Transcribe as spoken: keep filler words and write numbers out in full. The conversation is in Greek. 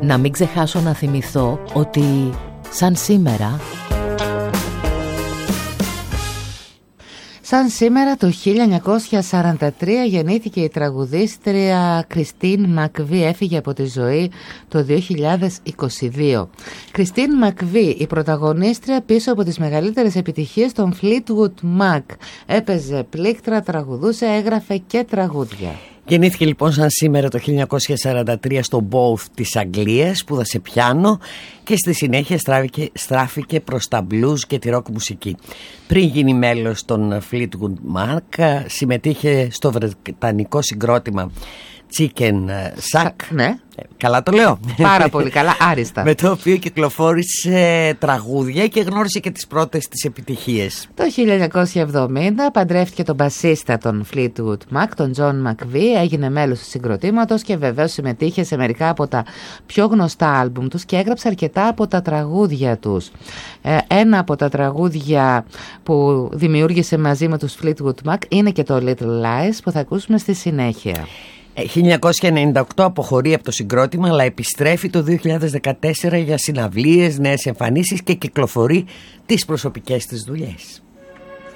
Να μην ξεχάσω να θυμηθώ ότι σαν σήμερα... Σαν σήμερα το χίλια εννιακόσια σαράντα τρία γεννήθηκε η τραγουδίστρια Κριστίν Μακβί, έφυγε από τη ζωή το δύο χιλιάδες είκοσι δύο. Κριστίν Μακβί, η πρωταγωνίστρια πίσω από τις μεγαλύτερες επιτυχίες των Fleetwood Mac. Έπαιζε πλήκτρα, τραγουδούσε, έγραφε και τραγούδια. Γεννήθηκε λοιπόν σαν σήμερα το χίλια εννιακόσια σαράντα τρία στο Μπόουθ της Αγγλίας, σπούδασε πιάνο και στη συνέχεια στράφηκε, στράφηκε προς τα blues και τη rock μουσική. Πριν γίνει μέλος των Fleetwood Mac, συμμετείχε στο βρετανικό συγκρότημα Chicken Shack. Ναι. Καλά το λέω. Πάρα πολύ καλά, άριστα. Με το οποίο κυκλοφόρησε τραγούδια και γνώρισε και τις πρώτες της επιτυχίες. Το χίλια εννιακόσια εβδομήντα παντρεύτηκε τον μπασίστα των Fleetwood Mac, τον John Μακβί, έγινε μέλος του συγκροτήματος και βεβαίως συμμετείχε σε μερικά από τα πιο γνωστά άλμπουμ τους και έγραψε αρκετά από τα τραγούδια τους. Ε, ένα από τα τραγούδια που δημιούργησε μαζί με τους Fleetwood Mac είναι και το Little Lies που θα ακούσουμε στη συνέχεια. χίλια εννιακόσια ενενήντα οκτώ αποχωρεί από το συγκρότημα, αλλά επιστρέφει το δύο χιλιάδες δεκατέσσερα για συναυλίες, νέες εμφανίσεις και κυκλοφορεί τις προσωπικές της δουλειές.